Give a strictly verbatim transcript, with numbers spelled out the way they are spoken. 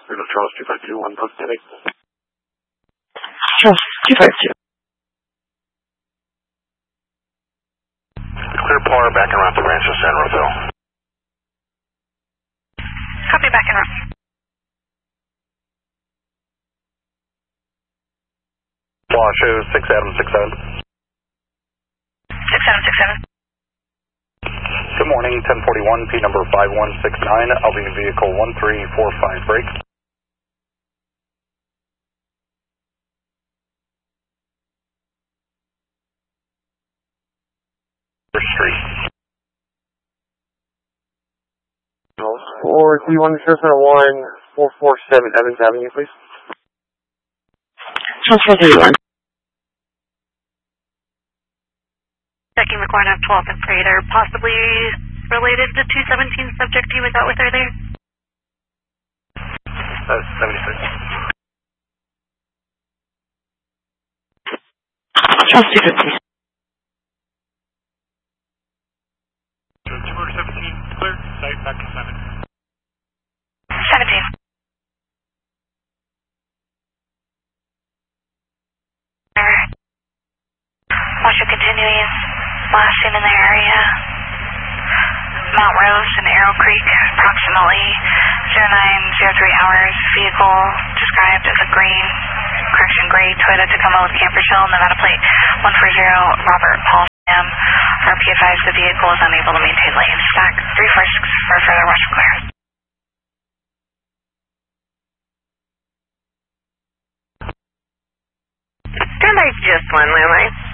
Charles two five two one, positive. Charles two five two. Clear par back around the Rancho San Rafael. Copy, back and route. Washoe six Adam six seven. six seven six seven. Good morning, ten forty-one, P number five one six nine, I'll be in vehicle one three four five break. Street. Or we want to Surf Center one four four seven Evans Avenue, please. Charles four three one. Checking required F twelve and freighter, possibly related to two seventeen subject you was out with her there? Uh, seventy-six. Charles two fifty. two seventeen, clear, site back to seven. seventeen. Watch you continuing blasting in the area. Mount Rose and Arrow Creek, approximately zero nine zero three hours. Vehicle described as a green, correction gray Toyota Tacoma with camper shell, Nevada plate one four zero, Robert Paul Sam. R P advised the vehicle is unable to maintain lane. Stack three four six for further watch and clear. Stand by just one, Lily.